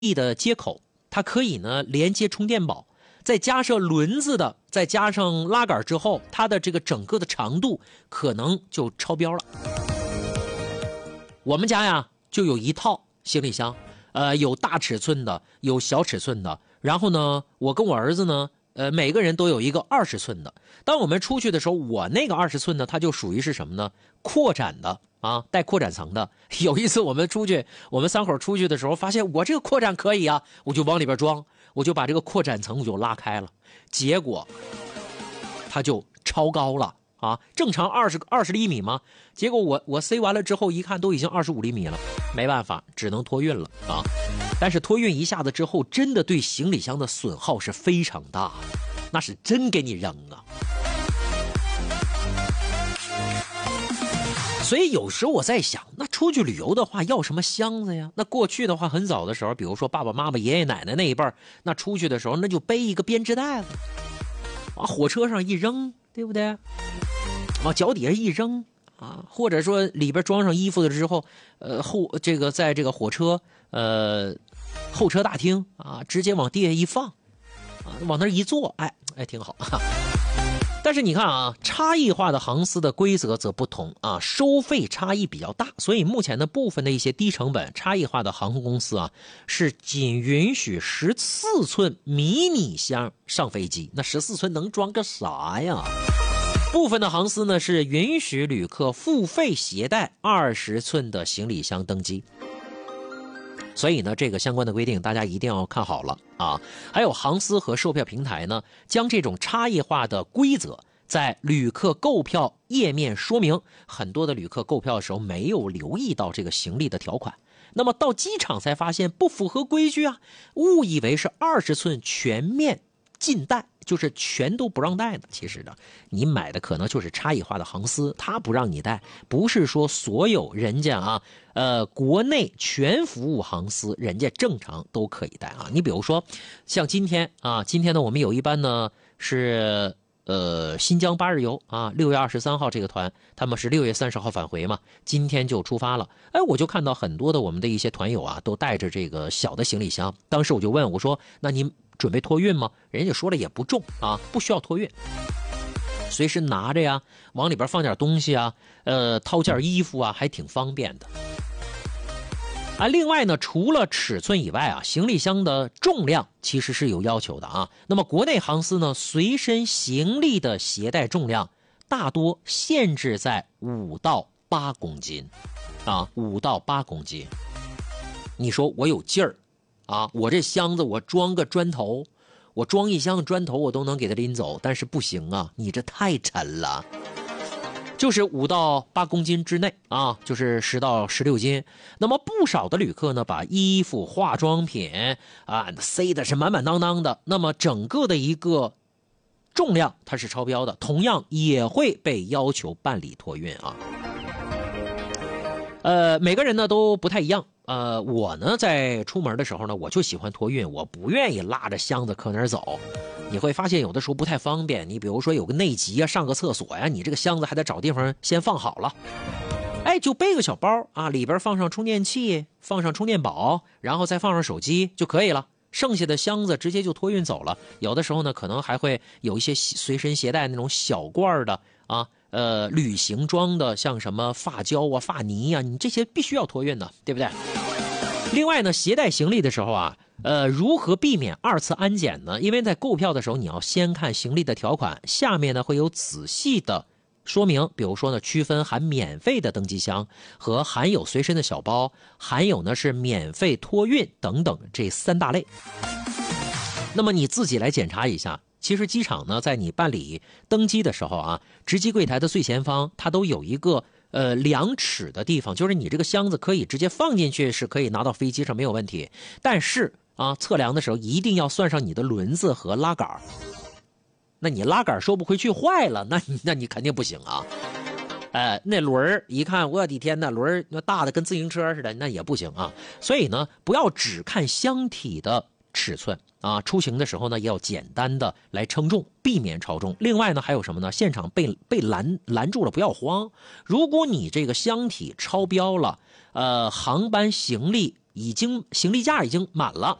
的接口，它可以呢连接充电宝，再加上轮子的，再加上拉杆之后，它的这个整个的长度可能就超标了。我们家呀就有一套行李箱，有大尺寸的，有小尺寸的。然后呢，我跟我儿子呢，每个人都有一个20寸的。当我们出去的时候，我那个20寸呢，它就属于是什么呢？扩展的啊，带扩展层的。有一次我们3口出去的时候，发现我这个扩展可以啊，我就往里边装，我就把这个扩展层我就拉开了，结果它就超高了啊！正常20厘米嘛，结果我塞完了之后一看，都已经25厘米了，没办法，只能托运了啊。但是托运一下子之后，真的对行李箱的损耗是非常大的，那是真给你扔啊。所以有时候我在想，那出去旅游的话要什么箱子呀？那过去的话，很早的时候，比如说爸爸妈妈、爷爷奶奶那一辈，那出去的时候那就背一个编织袋子，往火车上一扔，对不对？往脚底下一扔啊，或者说里边装上衣服了之后，在这个火车后车大厅啊，直接往地下一放啊，往那一坐，哎，挺好。但是你看啊，差异化的航司的规则则不同啊，收费差异比较大，所以目前的部分的一些低成本差异化的航空公司啊，是仅允许14寸迷你箱上飞机。那14寸能装个啥呀？部分的航司呢是允许旅客付费携带20寸的行李箱登机。所以呢，这个相关的规定大家一定要看好了啊！还有航司和售票平台呢，将这种差异化的规则在旅客购票页面说明。很多的旅客购票的时候没有留意到这个行李的条款，那么到机场才发现不符合规矩啊，误以为是20寸全面禁带，就是全都不让带的。其实呢，你买的可能就是差异化的航司，他不让你带，不是说所有人家啊，国内全服务航司人家正常都可以带啊。你比如说，像今天呢，我们有一班呢是新疆8日游啊，6月23号这个团，他们是6月30号返回嘛，今天就出发了。哎，我就看到很多的我们的一些团友啊，都带着这个小的行李箱。当时我就问我说：“那您准备托运吗？”人家说了也不重啊，不需要托运，随时拿着呀，往里边放点东西啊，掏件衣服啊，还挺方便的。啊，另外呢，除了尺寸以外啊，行李箱的重量其实是有要求的啊。那么国内航司呢，随身行李的携带重量大多限制在5到8公斤，啊，5到8公斤。你说我有劲儿啊，我这箱子我装个砖头，我装一箱子砖头我都能给它拎走，但是不行啊，你这太沉了。就是5到8公斤之内啊，就是10到16斤。那么不少的旅客呢，把衣服、化妆品啊塞的是满满当当的，那么整个的一个重量它是超标的，同样也会被要求办理托运啊。每个人呢都不太一样。我呢在出门的时候呢，我就喜欢托运，我不愿意拉着箱子可哪儿走。你会发现有的时候不太方便，你比如说有个内急啊，上个厕所呀，你这个箱子还得找地方先放好了。哎，就背个小包啊，里边放上充电器，放上充电宝，然后再放上手机就可以了。剩下的箱子直接就托运走了。有的时候呢，可能还会有一些随身携带那种小罐的啊，旅行装的，像什么发胶啊、发泥啊，你这些必须要托运的，对不对？另外呢，携带行李的时候啊，如何避免2次安检呢？因为在购票的时候，你要先看行李的条款，下面呢会有仔细的说明，比如说呢，区分含免费的登机箱和含有随身的小包，含有呢是免费托运等等这3大类。那么你自己来检查一下。其实机场呢，在你办理登机的时候啊，值机柜台的最前方，它都有一个量尺的地方，就是你这个箱子可以直接放进去，是可以拿到飞机上没有问题。但是啊，测量的时候一定要算上你的轮子和拉杆。那你拉杆收不回去坏了，那你肯定不行啊。那轮一看，我的天哪，轮那大的跟自行车似的，那也不行啊。所以呢，不要只看箱体的尺寸啊，出行的时候呢，也要简单的来称重，避免超重。另外呢，还有什么呢？现场被拦住了，不要慌。如果你这个箱体超标了，航班行李行李架已经满了。